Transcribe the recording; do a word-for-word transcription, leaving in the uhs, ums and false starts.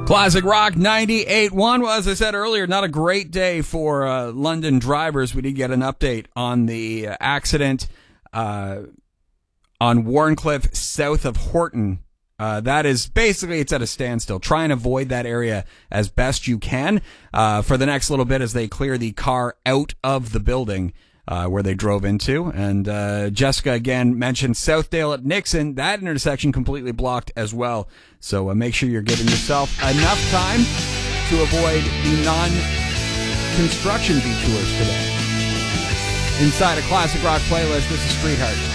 Classic Rock ninety-eight point one. Well, as I said earlier, not a great day for uh, London drivers. We did get an update on the uh, accident uh, on Wharncliffe south of Horton. Uh, that is basically, it's at a standstill. Try and avoid that area as best you can uh, for the next little bit as they clear the car out of the building uh, where they drove into. And uh, Jessica, again, mentioned Southdale at Nixon. That intersection completely blocked as well. So uh, make sure you're giving yourself enough time to avoid the non-construction detours today. Inside a Classic Rock playlist, this is Streetheart.